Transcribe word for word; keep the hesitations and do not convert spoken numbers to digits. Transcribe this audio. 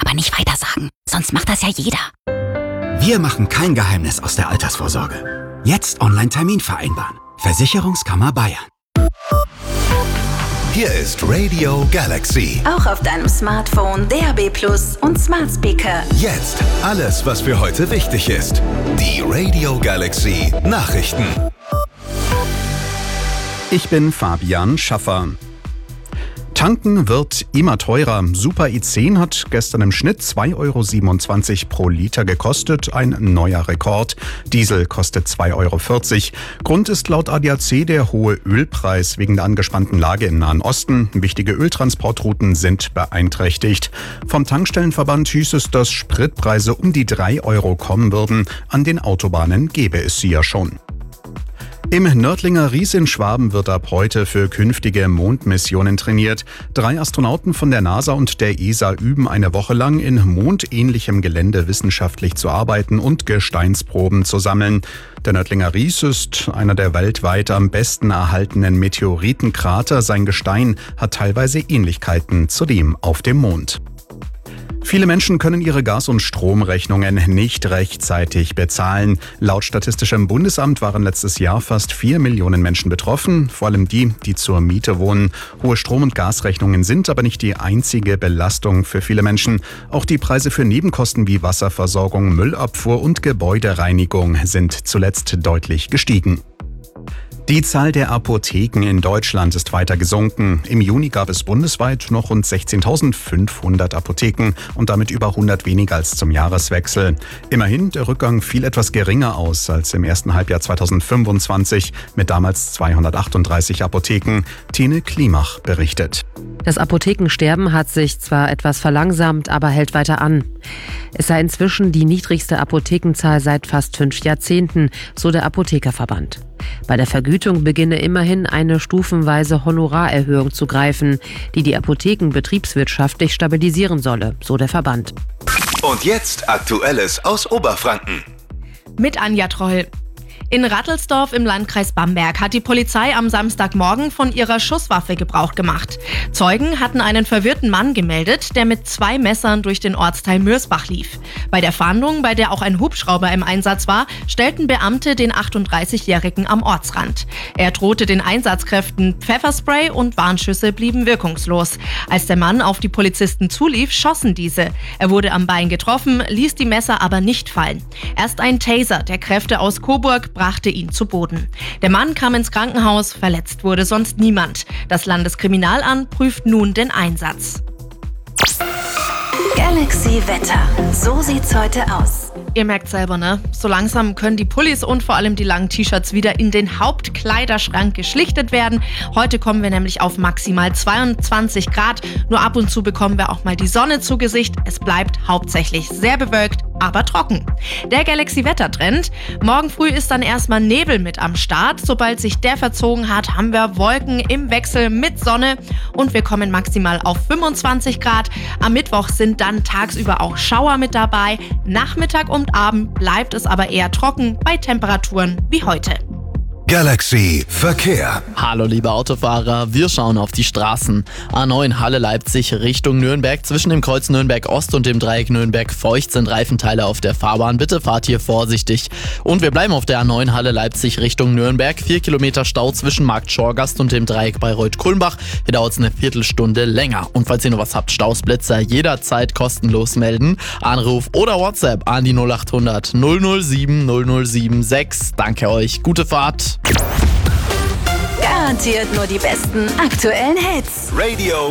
aber nicht weitersagen, sonst macht das ja jeder. Wir machen kein Geheimnis aus der Altersvorsorge. Jetzt Online-Termin vereinbaren. Versicherungskammer Bayern. Hier ist Radio Galaxy. Auch auf deinem Smartphone, D A B Plus und Smart Speaker. Jetzt alles, was für heute wichtig ist. Die Radio Galaxy Nachrichten. Ich bin Fabian Schaffer. Tanken wird immer teurer. Super I zehn hat gestern im Schnitt zwei Euro siebenundzwanzig pro Liter gekostet, ein neuer Rekord. Diesel kostet zwei Euro vierzig. Grund ist laut A D A C der hohe Ölpreis wegen der angespannten Lage im Nahen Osten. Wichtige Öltransportrouten sind beeinträchtigt. Vom Tankstellenverband hieß es, dass Spritpreise um die drei Euro kommen würden. An den Autobahnen gäbe es sie ja schon. Im Nördlinger Ries in Schwaben wird ab heute für künftige Mondmissionen trainiert. Drei Astronauten von der NASA und der E S A üben eine Woche lang in mondähnlichem Gelände wissenschaftlich zu arbeiten und Gesteinsproben zu sammeln. Der Nördlinger Ries ist einer der weltweit am besten erhaltenen Meteoritenkrater. Sein Gestein hat teilweise Ähnlichkeiten zu dem auf dem Mond. Viele Menschen können ihre Gas- und Stromrechnungen nicht rechtzeitig bezahlen. Laut Statistischem Bundesamt waren letztes Jahr fast vier Millionen Menschen betroffen, vor allem die, die zur Miete wohnen. Hohe Strom- und Gasrechnungen sind aber nicht die einzige Belastung für viele Menschen. Auch die Preise für Nebenkosten wie Wasserversorgung, Müllabfuhr und Gebäudereinigung sind zuletzt deutlich gestiegen. Die Zahl der Apotheken in Deutschland ist weiter gesunken. Im Juni gab es bundesweit noch rund sechzehntausendfünfhundert Apotheken und damit über hundert weniger als zum Jahreswechsel. Immerhin, der Rückgang fiel etwas geringer aus als im ersten Halbjahr zweitausendfünfundzwanzig mit damals zweihundertachtunddreißig Apotheken. Tine Klimach berichtet. Das Apothekensterben hat sich zwar etwas verlangsamt, aber hält weiter an. Es sei inzwischen die niedrigste Apothekenzahl seit fast fünf Jahrzehnten, so der Apothekerverband. Bei der Vergütung beginne immerhin eine stufenweise Honorarerhöhung zu greifen, die die Apotheken betriebswirtschaftlich stabilisieren solle, so der Verband. Und jetzt Aktuelles aus Oberfranken. Mit Anja Troll. In Rattelsdorf im Landkreis Bamberg hat die Polizei am Samstagmorgen von ihrer Schusswaffe Gebrauch gemacht. Zeugen hatten einen verwirrten Mann gemeldet, der mit zwei Messern durch den Ortsteil Mürsbach lief. Bei der Fahndung, bei der auch ein Hubschrauber im Einsatz war, stellten Beamte den achtunddreißigjährigen am Ortsrand. Er drohte den Einsatzkräften, Pfefferspray und Warnschüsse blieben wirkungslos. Als der Mann auf die Polizisten zulief, schossen diese. Er wurde am Bein getroffen, ließ die Messer aber nicht fallen. Erst ein Taser der Kräfte aus Coburg brachte ihn zu Boden. Der Mann kam ins Krankenhaus, verletzt wurde sonst niemand. Das Landeskriminalamt prüft nun den Einsatz. Galaxy Wetter. So sieht's heute aus. Ihr merkt selber, ne? So langsam können die Pullis und vor allem die langen T-Shirts wieder in den Hauptkleiderschrank geschlichtet werden. Heute kommen wir nämlich auf maximal zweiundzwanzig Grad. Nur ab und zu bekommen wir auch mal die Sonne zu Gesicht. Es bleibt hauptsächlich sehr bewölkt, aber trocken. Der Galaxy-Wettertrend. Morgen früh ist dann erstmal Nebel mit am Start. Sobald sich der verzogen hat, haben wir Wolken im Wechsel mit Sonne und wir kommen maximal auf fünfundzwanzig Grad. Am Mittwoch sind dann tagsüber auch Schauer mit dabei. Nachmittag und Abend bleibt es aber eher trocken bei Temperaturen wie heute. Galaxy Verkehr. Hallo liebe Autofahrer, wir schauen auf die Straßen. A neun Halle Leipzig Richtung Nürnberg. Zwischen dem Kreuz Nürnberg Ost und dem Dreieck Nürnberg Feucht sind Reifenteile auf der Fahrbahn. Bitte fahrt hier vorsichtig. Und wir bleiben auf der A neun Halle Leipzig Richtung Nürnberg. Vier Kilometer Stau zwischen Markt Schorgast und dem Dreieck Bayreuth-Kulmbach. Hier dauert es eine Viertelstunde länger. Und falls ihr noch was habt, Stausblitzer jederzeit kostenlos melden. Anruf oder WhatsApp an die null acht hundert null null sieben null null sieben sechs. Danke euch, gute Fahrt. Garantiert nur die besten aktuellen Hits. Radio